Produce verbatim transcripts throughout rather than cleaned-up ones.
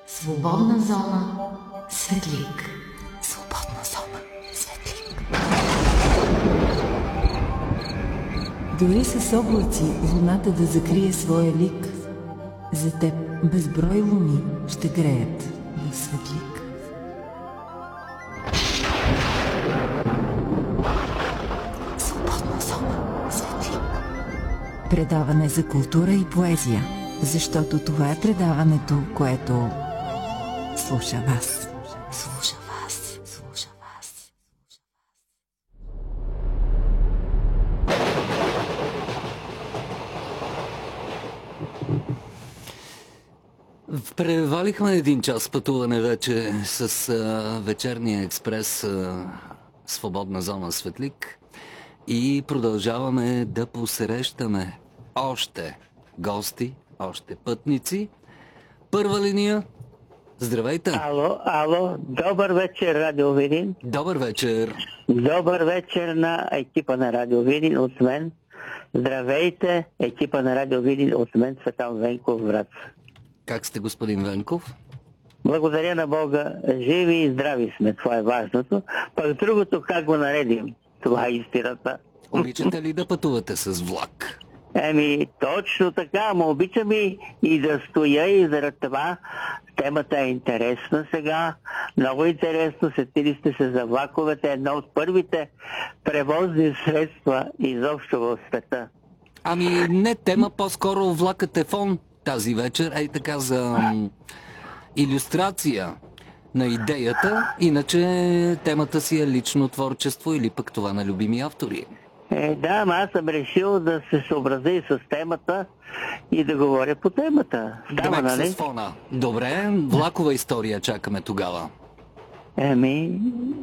Свободна зона Светлик. Свободна зона Светлик. Дори с облаци луната да закрие своя лик, за теб безброй луни ще греят в Светлик. Свободна зона Светлик. Предаване за култура и поезия, защото това е предаването, което слуша вас. Слуша вас. Слуша вас. Превалихме един час пътуване вече с а, вечерния експрес а, Свободна зона Светлик и продължаваме да посрещаме още гости, още пътници. Първа линия. Здравейте! Ало, ало, добър вечер, Радио Видин. Добър вечер! Добър вечер на екипа на Радио Видин от мен. Здравейте, екипа на Радио Видин от мен, Цветан Венков, Враца. Как сте, господин Венков? Благодаря на Бога, живи и здрави сме, това е важното. Пък другото как го наредим, това е истината. Обичате ли да пътувате с влак? Еми, точно така, но обичам и, и да стоя и заради това темата е интересна сега. Много интересно, сетили сте се за влаковете, едно от първите превозни средства изобщо в света. Ами не тема, по-скоро влакът е фон тази вечер, ей така за м, илюстрация на идеята, иначе темата си е лично творчество или пък това на любими автори. Е, да, ама аз съм решил да се съобразя и с темата и да говоря по темата. Става, Демек нали? с фона. Добре, влакова история чакаме тогава. Еми,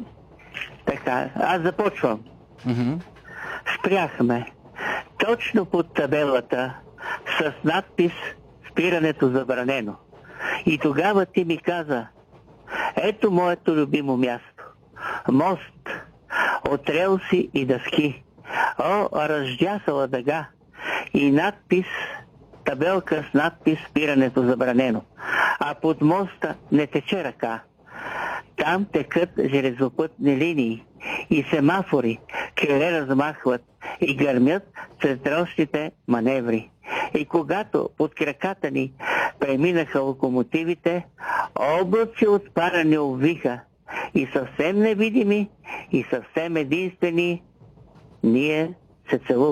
така, аз започвам. Mm-hmm. Спряхме точно под табелата с надпис "Спирането забранено". И тогава ти ми каза: ето моето любимо място. Мост от релси и дъски. О, раздясала дъга. И надпис, табелка с надпис "Спирането забранено". А под моста не тече ръка. Там текат железопътни линии и семафори, криле размахват и гърмят цветрощите маневри. И когато под краката ни преминаха локомотивите, облаци от пара ни обвиха и съвсем невидими, и съвсем единствени ние се целуваме.